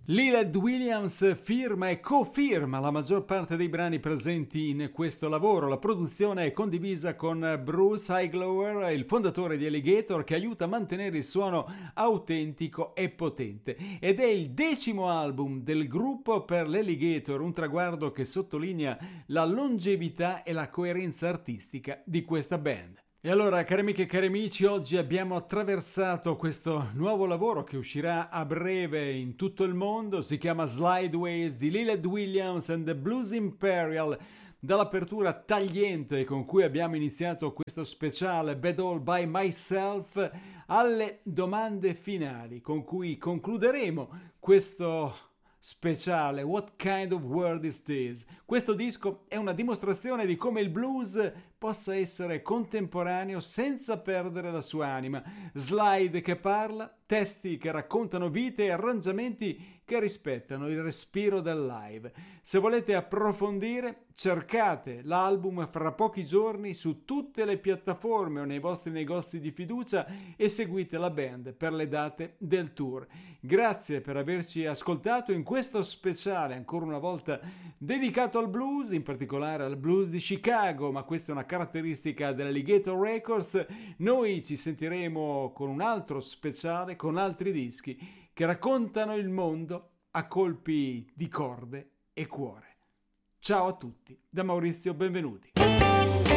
Lillard Williams firma e cofirma la maggior parte dei brani presenti in questo lavoro. La produzione è condivisa con Bruce Iglauer, il fondatore di Alligator, che aiuta a mantenere il suono autentico e potente. Ed è il 10° album del gruppo per l'Alligator, un traguardo che sottolinea la longevità e la coerenza artistica di questa band. E allora, cari amiche e cari amici, oggi abbiamo attraversato questo nuovo lavoro che uscirà a breve in tutto il mondo. Si chiama Slideways di Lillard Williams and the Blues Imperial. Dall'apertura tagliente con cui abbiamo iniziato questo speciale Bad All By Myself alle domande finali con cui concluderemo questo speciale What Kind of World Is This? Questo disco è una dimostrazione di come il blues possa essere contemporaneo senza perdere la sua anima. Slide che parla, testi che raccontano vite e arrangiamenti che rispettano il respiro del live. Se volete approfondire, cercate l'album fra pochi giorni su tutte le piattaforme o nei vostri negozi di fiducia e seguite la band per le date del tour. Grazie per averci ascoltato in questo speciale, ancora una volta dedicato al blues, in particolare al blues di Chicago, ma questa è una caratteristica dell'Alligator Records. Noi ci sentiremo con un altro speciale, con altri dischi che raccontano il mondo a colpi di corde e cuore. Ciao a tutti, da Maurizio, benvenuti.